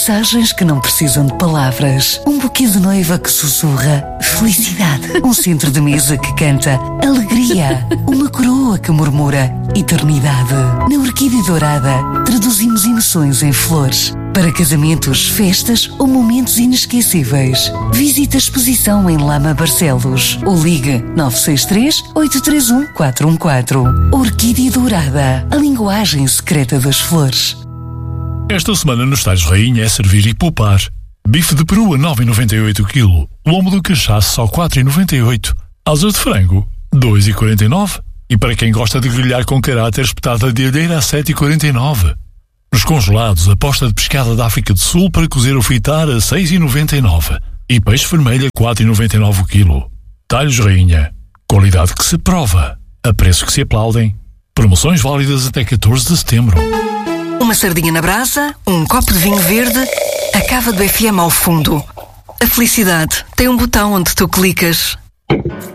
mensagens que não precisam de palavras. Um buquê de noiva que sussurra felicidade. Um centro de mesa que canta alegria. Uma coroa que murmura eternidade. Na Orquídea Dourada, traduzimos emoções em flores. Para casamentos, festas ou momentos inesquecíveis. Visite a exposição em Lama Barcelos ou ligue 963-831-414. Orquídea Dourada, a linguagem secreta das flores. Esta semana nos Talhos Rainha é servir e poupar. Bife de peru a 9,98 o quilo. Lombo do cachaço só 4,98. Asas de frango 2,49. E para quem gosta de grelhar com caráter, espetada de alheira a 7,49. Nos congelados, a posta de pescada da África do Sul para cozer ou fritar a 6,99. E peixe vermelho a 4,99 o quilo. Talhos Rainha. Qualidade que se prova. A preços que se aplaudem. Promoções válidas até 14 de setembro. Uma sardinha na brasa, um copo de vinho verde, a cava do FM ao fundo. A felicidade tem um botão onde tu clicas.